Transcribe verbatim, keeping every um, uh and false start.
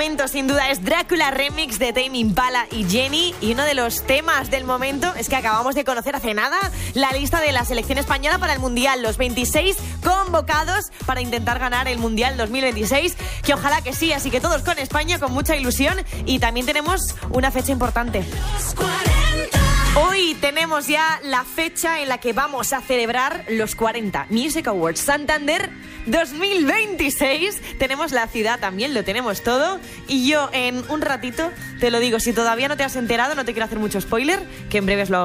Sin duda es Drácula Remix de Tame Impala y Jenny, y uno de los temas del momento es que acabamos de conocer hace nada la lista de la selección española para el Mundial, los veintiséis convocados para intentar ganar el Mundial dos mil veintiséis, que ojalá que sí, así que todos con España, con mucha ilusión. Y también tenemos una fecha importante. Hoy tenemos ya la fecha en la que vamos a celebrar los cuarenta Music Awards Santander dos mil veintiséis. Tenemos la ciudad también, lo tenemos todo. Y yo en un ratito te lo digo, si todavía no te has enterado, no te quiero hacer mucho spoiler, que en breve os lo